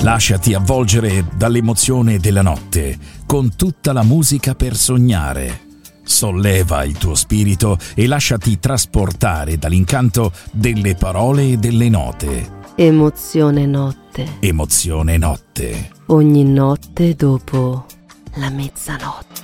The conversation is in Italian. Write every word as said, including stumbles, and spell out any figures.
Lasciati avvolgere dall'emozione della notte con tutta la musica per sognare. Solleva il tuo spirito e lasciati trasportare dall'incanto delle parole e delle note. Emozione notte. Emozione notte. Ogni notte dopo la mezzanotte.